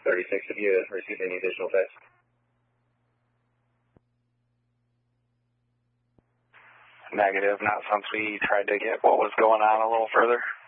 36, have you received any additional text? Negative, not since we tried to get what was going on a little further.